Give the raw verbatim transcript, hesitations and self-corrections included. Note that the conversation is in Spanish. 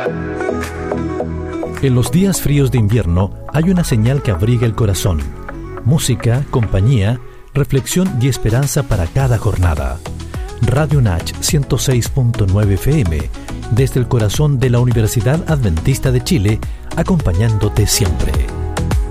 En los días fríos de invierno hay una señal que abriga el corazón. Música, compañía, reflexión y esperanza para cada jornada. Radio Nach ciento seis punto nueve F M, desde el corazón de la Universidad Adventista de Chile, acompañándote siempre.